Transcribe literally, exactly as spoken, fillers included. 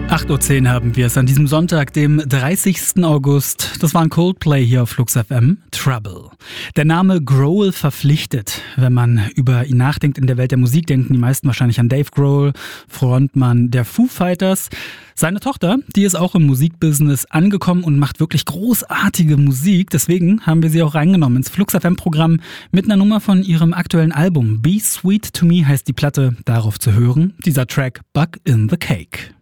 acht Uhr zehn haben wir es an diesem Sonntag, dem dreißigsten August. Das war ein Coldplay hier auf Flux F M. Trouble. Der Name Grohl verpflichtet. Wenn man über ihn nachdenkt in der Welt der Musik, denken die meisten wahrscheinlich an Dave Grohl, Frontmann der Foo Fighters. Seine Tochter, die ist auch im Musikbusiness angekommen und macht wirklich großartige Musik. Deswegen haben wir sie auch reingenommen ins Flux F M-Programm mit einer Nummer von ihrem aktuellen Album. Be Sweet to Me heißt die Platte, darauf zu hören. Dieser Track Bug in the Cake.